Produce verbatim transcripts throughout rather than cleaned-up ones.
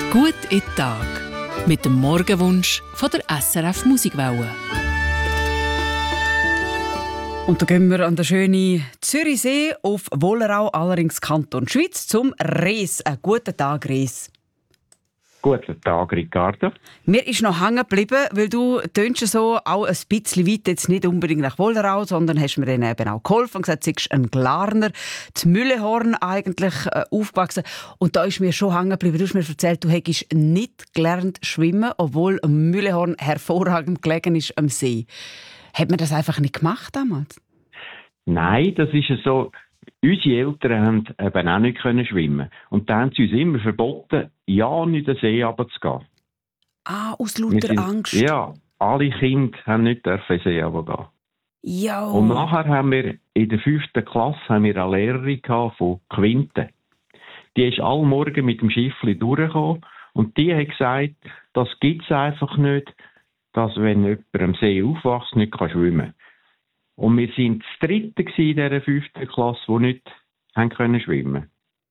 Gut in den Tag mit dem Morgenwunsch von der S R F Musikwelle. Und da gehen wir an den schönen Zürichsee auf Wollerau, allerdings Kanton Schweiz, zum Res. Einen guten Tag, Res. Guten Tag, Ricardo. Mir ist noch hängen geblieben, weil du tönst so auch ein bisschen weit, jetzt nicht unbedingt nach Wollerau, sondern hast mir dann eben auch geholfen und gesagt, du bist ein Glarner, die Müllehorn eigentlich äh, aufgewachsen. Und da ist mir schon hängen geblieben. Du hast mir erzählt, du hättest nicht gelernt schwimmen, obwohl Müllehorn hervorragend gelegen ist am See. Hat man das einfach nicht gemacht damals? Nein, das ist ja so. Unsere Eltern haben eben auch nicht können schwimmen. Und dann haben sie uns immer verboten, ja nicht in den See runterzugehen. Ah, aus lauter sind, Angst? Ja, alle Kinder haben nicht in den See runtergehen. Ja. Und nachher haben wir in der fünften Klasse haben wir eine Lehrerin von Quinte. Die ist alle Morgen mit dem Schiffli durchgekommen und die hat gesagt, das gibt es einfach nicht, dass wenn jemand am See aufwächst, nicht kann schwimmen kann. Und wir waren das Dritte in dieser fünften Klasse, die nicht haben können schwimmen.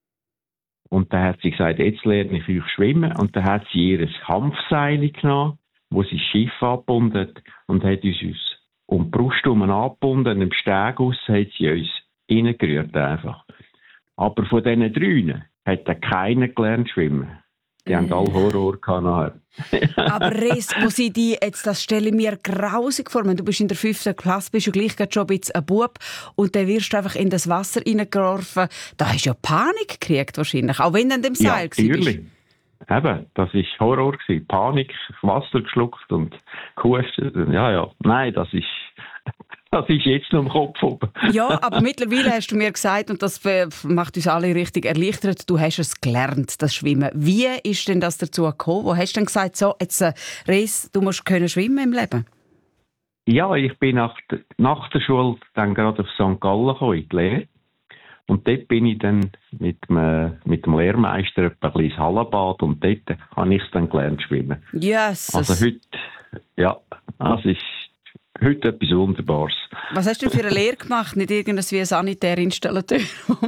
Und dann hat sie gesagt, jetzt lerne ich euch schwimmen. Und dann hat sie ihr Hanfseil genommen, wo sie das Schiff abgebunden hat, und hat uns, uns um die Brust herum angebunden. Und im Steg raus hat sie uns reingerührt einfach. Aber von diesen drei hat dann keiner gelernt schwimmen. Die haben alle Horror gehabt. Aber Res, wo sie die, jetzt, das stelle ich mir grausig vor. Wenn du bist in der fünften Klasse, bist du gleich schon ein bisschen ein Bub und dann wirst du einfach in das Wasser reingeworfen. Da hast du ja Panik gekriegt wahrscheinlich, auch wenn du an dem Seil ja, natürlich. bist. Eben, das war Horror. Panik, Wasser geschluckt und gehustet. Ja, ja. Nein, das ist... Das ist jetzt noch im Kopf oben. Ja, aber mittlerweile hast du mir gesagt, und das macht uns alle richtig erleichtert, du hast es gelernt, das Schwimmen. Wie ist denn das dazu gekommen? Wo hast du denn gesagt, so, jetzt, äh, Res, du musst können schwimmen im Leben? Ja, ich bin nach der, nach der Schule dann gerade auf Sankt Gallen gekommen, in die Lehre. Und dort bin ich dann mit dem, mit dem Lehrmeister etwa ein bisschen ins Hallenbad und dort habe ich es dann gelernt schwimmen. Yes. Also heute, ja, das ist heute etwas Wunderbares. Was hast du denn für eine Lehre gemacht? Nicht irgendwas wie ein Sanitärinstallateur?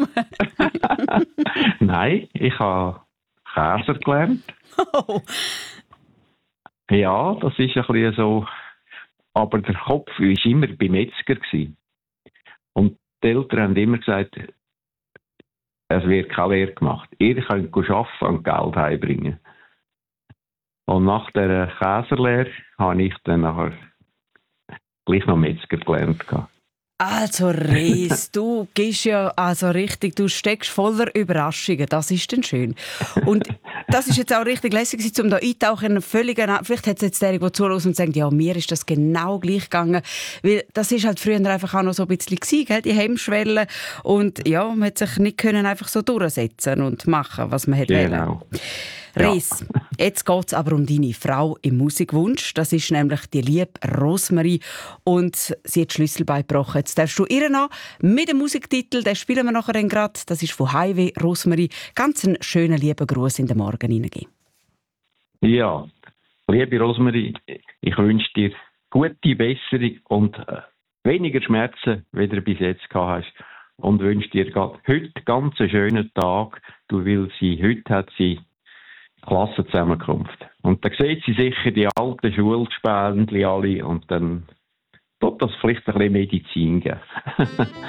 Nein, ich habe Käser gelernt. Oh. Ja, das ist ein bisschen so. Aber der Kopf war immer beim Metzger. Und die Eltern haben immer gesagt, es wird keine Lehre gemacht. Ihr könnt arbeiten und Geld heimbringen. Und nach dieser Käserlehre habe ich dann nachher gleich noch Metzger gelernt. Also Res, du gehst ja also richtig, du steckst voller Überraschungen, das ist dann schön. Und das ist jetzt auch richtig lässig, um da eintauchen. Völlig, vielleicht hat es jetzt der, der zuhört und sagt, ja, mir ist das genau gleich gegangen. Weil das ist halt früher einfach auch noch so ein bisschen gewesen, gell? Die Hemmschwelle. Und ja, man hat sich nicht können einfach so durchsetzen und machen, was man hätte genau. wollen. Res, ja. Jetzt geht es aber um deine Frau im Musikwunsch. Das ist nämlich die liebe Rosemarie. Und sie hat die Schlüssel beigebrochen. Jetzt darfst du ihr noch mit dem Musiktitel, den spielen wir nachher gerade. Das ist von Highway Rosemarie. Ganz einen schönen, lieben Gruß in den Morgen hineingeben. Ja, liebe Rosemarie, ich wünsche dir gute Besserung und äh, weniger Schmerzen, wie du bis jetzt gehabt hast. Und wünsche dir heute ganz einen schönen Tag. Du willst sie, heute hat sie Klassenzusammenkunft. Und dann sieht sie sicher die alten Schulgespendli alle und dann tut das vielleicht ein bisschen Medizin geben.